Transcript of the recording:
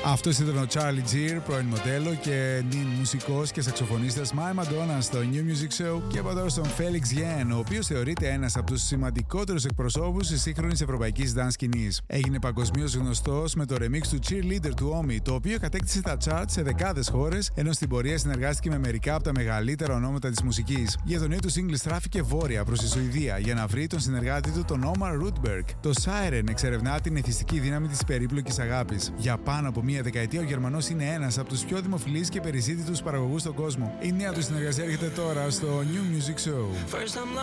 Αυτός ήταν ο Charlie Gear, πρώην μοντέλο και νυν μουσικός και σαξοφωνίστας My Madonna στο New Music Show, και από τώρα στον Felix Yen, ο οποίος θεωρείται ένας από τους σημαντικότερους εκπροσώπους της σύγχρονης ευρωπαϊκής dance σκηνής. Έγινε παγκοσμίως γνωστός με το remix του Cheerleader του Omi, το οποίο κατέκτησε τα charts σε δεκάδες χώρες, ενώ στην πορεία συνεργάστηκε με μερικά από τα μεγαλύτερα ονόματα της μουσικής. Για το νέο του single στράφηκε βόρεια προς τη Σουηδία για να βρει τον συνεργάτη του, τον Omar Rudberg. Το Siren εξερευνά την εθιστική δύναμη της περίπλοκης αγάπης. Για πάνω από μία δεκαετία ο Γερμανός είναι ένας από τους πιο δημοφιλείς και περιζήτητους παραγωγούς στον κόσμο. Η νέα του συνεργασία έρχεται τώρα στο New Music Show.